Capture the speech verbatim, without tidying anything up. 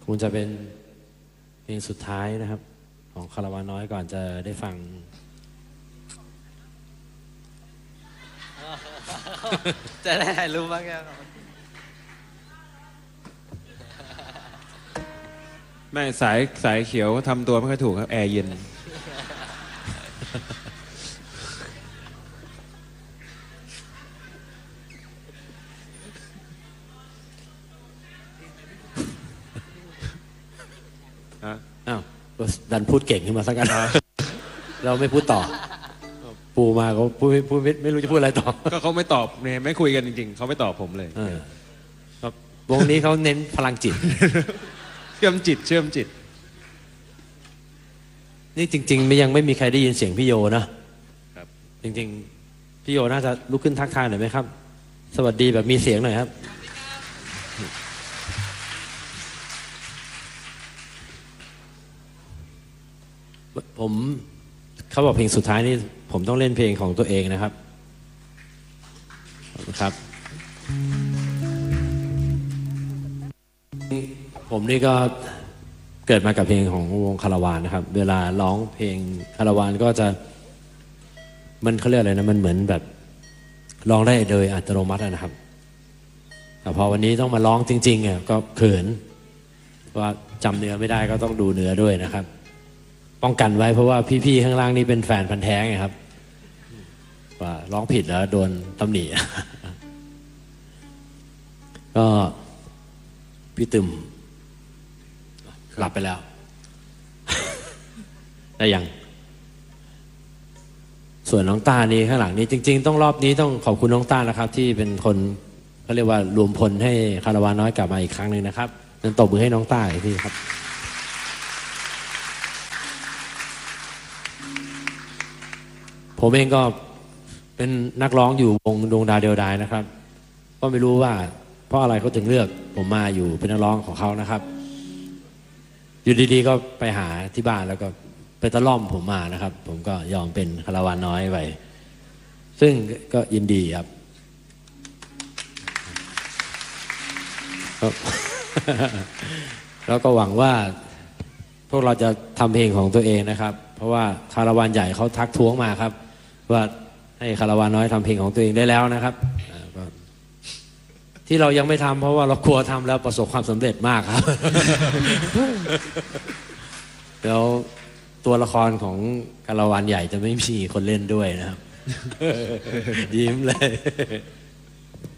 คงจะเป็นเพลงสุดท้ายนะครับของคาราวานน้อยก่อนจะได้ฟังจะได้ถ่ายรูปบ้างครับไม่สายสายเขียวทำตัวไม่ค่อยถูกครับแอร์เย็นอ้าวดันพูดเก่งขึ้นมาสักกันเราไม่พูดต่อปูมาเขาพูดพูดไม่รู้จะพูดอะไรต่อก็เขาไม่ตอบเนี่ยไม่คุยกันจริงๆเขาไม่ตอบผมเลยครับวงนี้เขาเน้นพลังจิตเชื่อมจิตเชื่อมจิตนี่จริงๆยังไม่มีใครได้ยินเสียงพี่โยนะครับจริงๆพี่โยน่าจะลุกขึ้นทักทายหน่อยไหมครับสวัสดีแบบมีเสียงหน่อยครับผมเขาบอกเพลงสุดท้ายนี่ผมต้องเล่นเพลงของตัวเองนะครับครับผมนี่ก็เกิดมากับเพลงของวงคาราวานนะครับเวลาร้องเพลงคาราวานก็จะมันเขาเรียกอะไรนะมันเหมือนแบบร้องได้โดยอัตโนมัตินะครับแต่พอวันนี้ต้องมาร้องจริงๆอ่ะก็เขินว่าจำเนื้อไม่ได้ก็ต้องดูเนื้อด้วยนะครับป้องกันไว้เพราะว่าพี่ๆข้างล่างนี่เป็นแฟนพันธุ์แท้ไงครับว่าร้องผิดแล้วโดนตำหนิก็พี่ตึมหลับไปแล้วได้ยังส่วนน้องต้านี่ข้างหลังนี้จริงๆต้องรอบนี้ต้องขอบคุณน้องต้านะครับที่เป็นคนเขาเรียกว่ารวมพลให้คาราวานน้อยกลับมาอีกครั้งหนึ่งนะครับงั้นตบมือให้น้องต้าอีกทีครับผมเองก็เป็นนักร้องอยู่วงดวงดาวเดียวดายนะครับก็ไม่รู้ว่าเพราะอะไรเขาถึงเลือกผมมาอยู่เป็นนักร้องของเขานะครับอยู่ดีๆก็ไปหาที่บ้านแล้วก็ไปตะล่อมผมมานะครับผมก็ยอมเป็นคาราวานน้อยไปซึ่งก็ยินดีครับแล้วก็หวังว่าพวกเราจะทำเพลงของตัวเองนะครับเพราะว่าคาราวานใหญ่เขาทักท้วงมาครับว่าให้คาราวานน้อยทำเพลงของตัวเองได้แล้วนะครับที่เรายังไม่ทำเพราะว่าเรากลัวทำแล้วประสบความสำเร็จมากครับแล้วตัวละครของคาราวานใหญ่จะไม่มีคนเล่นด้วยนะครับยิ้มเลย